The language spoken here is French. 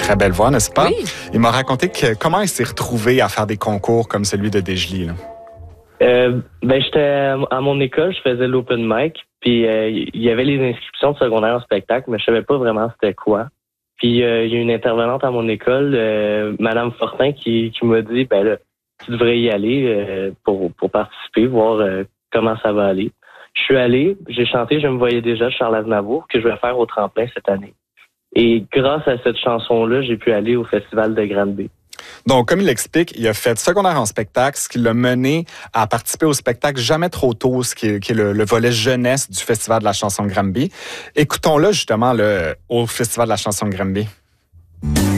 très belle voix, n'est-ce pas? Oui. Il m'a raconté comment il s'est retrouvé à faire des concours comme celui de Desjely, là. J'étais à mon école, je faisais l'open mic, puis il y avait les inscriptions de secondaire en spectacle, mais je savais pas vraiment c'était quoi. Puis il y a une intervenante à mon école, Madame Fortin, qui m'a dit là, tu devrais y aller pour participer, voir comment ça va aller. Je suis allé, j'ai chanté Je me voyais déjà de Charles Aznavour, que je vais faire au tremplin cette année. Et grâce à cette chanson-là, j'ai pu aller au Festival de Granby. Donc, comme il l'explique, il a fait secondaire en spectacle, ce qui l'a mené à participer au spectacle Jamais trop tôt, qui est le volet jeunesse du Festival de la chanson de Granby. Écoutons-le justement au Festival de la chanson de Granby.